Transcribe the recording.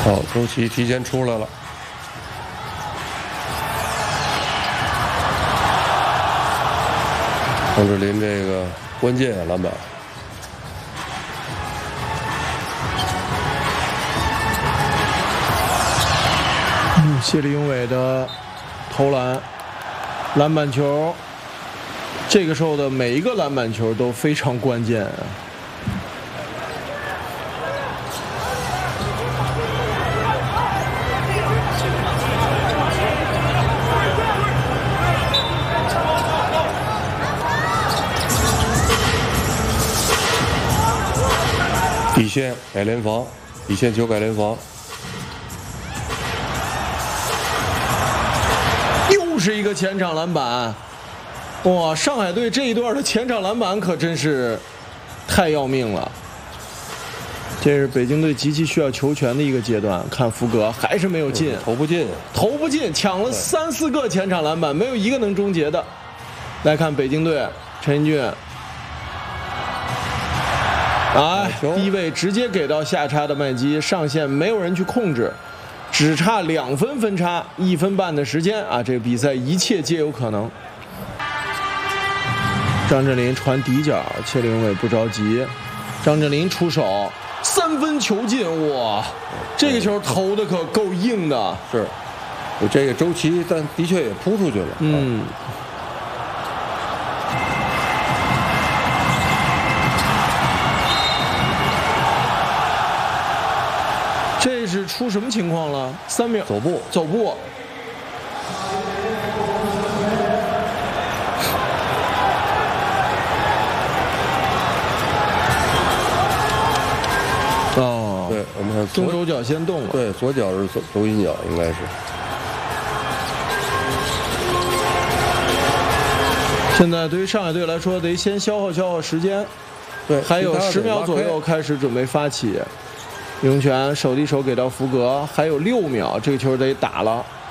好，周琦提前出来了。张智霖这个关键篮板。 谢立永伟的投篮，篮板球。这个时候的每一个篮板球都非常关键啊。 底线改联防，底线球改联防。 又是一个前场篮板，哇！上海队这一段的前场篮板可真是太要命了。这是北京队极其需要球权的一个阶段。看福格还是没有进， 投不进， 投不进，抢了3、4个前场篮板，没有一个能终结的。来看北京队，陈英俊，哎，低位直接给到下插的麦基，上线没有人去控制。只差2分分差，1分半的时间啊！这个比赛一切皆有可能。张镇麟传底角，谢立永伟不着急，张镇麟出手，3分球进，哇！这个球投的可够硬的。 是，这个周琦，但的确也扑出去了。 嗯。这是出什么情况了？3秒走步， 走步。哦， 对，我们看中手脚先动了。 对，左脚是抖音脚，应该是。 现在对于上海队来说，得先消耗时间。 对， 还有10秒左右开始准备发起。李永泉手递手给到福格，还有6秒，这个球得打了。